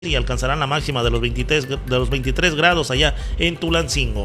y alcanzarán la máxima de los 23 grados allá en Tulancingo.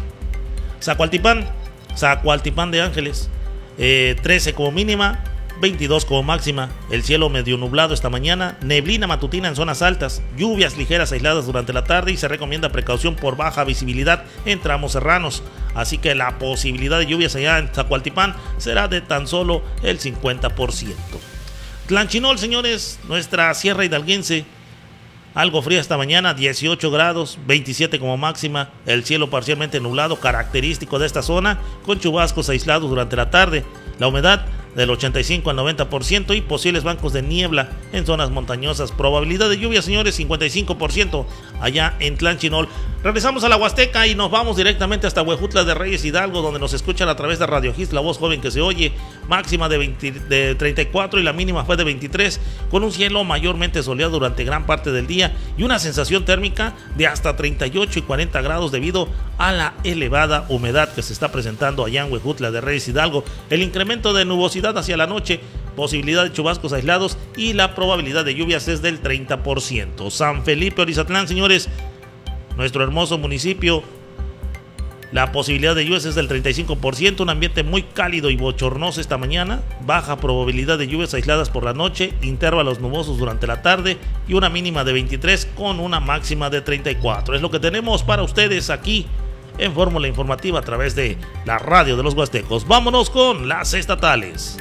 Zacualtipán de Ángeles, 13 como mínima, 22 como máxima. El cielo medio nublado esta mañana, neblina matutina en zonas altas, lluvias ligeras aisladas durante la tarde y se recomienda precaución por baja visibilidad en tramos serranos. Así que la posibilidad de lluvias allá en Zacualtipán será de tan solo el 50%. Tlanchinol, señores, nuestra sierra hidalguense, algo fría esta mañana, 18 grados, 27 como máxima, el cielo parcialmente nublado, característico de esta zona, con chubascos aislados durante la tarde, la humedad del 85 al 90% y posibles bancos de niebla en zonas montañosas. Probabilidad de lluvia, señores, 55% allá en Tlanchinol. Regresamos a la Huasteca y nos vamos directamente hasta Huejutla de Reyes, Hidalgo, donde nos escuchan a través de Radio Hits, la voz joven que se oye, máxima de 34 y la mínima fue de 23, con un cielo mayormente soleado durante gran parte del día y una sensación térmica de hasta 38 y 40 grados debido a la elevada humedad que se está presentando allá en Huejutla de Reyes, Hidalgo. El incremento de nubosidad hacia la noche, posibilidad de chubascos aislados y la probabilidad de lluvias es del 30%. San Felipe Orizatlán, señores, nuestro hermoso municipio, la posibilidad de lluvias es del 35%, un ambiente muy cálido y bochornoso esta mañana, baja probabilidad de lluvias aisladas por la noche, intervalos nubosos durante la tarde y una mínima de 23 con una máxima de 34. Es lo que tenemos para ustedes aquí en Fórmula Informativa a través de la radio de los Huastecos. Vámonos con las estatales.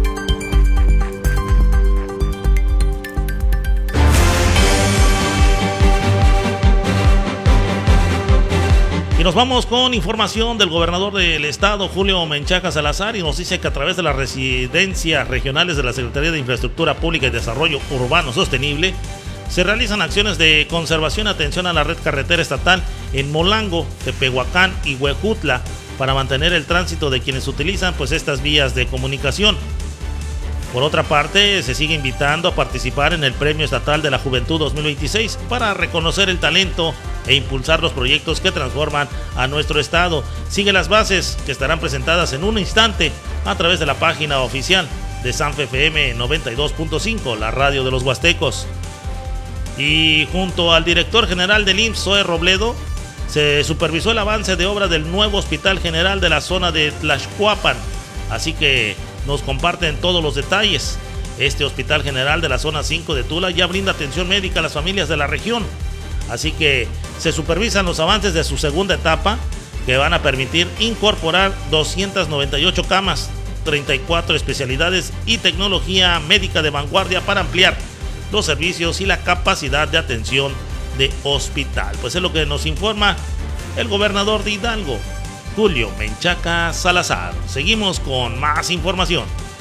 Y nos vamos con información del gobernador del estado, Julio Menchaca Salazar, y nos dice que a través de las residencias regionales de la Secretaría de Infraestructura Pública y Desarrollo Urbano Sostenible se realizan acciones de conservación y atención a la red carretera estatal en Molango, Tepehuacán y Huejutla para mantener el tránsito de quienes utilizan estas vías de comunicación. Por otra parte, se sigue invitando a participar en el Premio Estatal de la Juventud 2026 para reconocer el talento e impulsar los proyectos que transforman a nuestro estado. Sigue las bases que estarán presentadas en un instante a través de la página oficial de Sanfe FM 92.5, la radio de los Huastecos. Y junto al director general del IMSS, Zoe Robledo, se supervisó el avance de obra del nuevo Hospital General de la zona de Tlaxcuapan. Así que nos comparten todos los detalles. Este Hospital General de la zona 5 de Tula ya brinda atención médica a las familias de la región. Así que se supervisan los avances de su segunda etapa, que van a permitir incorporar 298 camas, 34 especialidades y tecnología médica de vanguardia para ampliar los servicios y la capacidad de atención de hospital. Pues es lo que nos informa el gobernador de Hidalgo, Julio Menchaca Salazar. Seguimos con más información.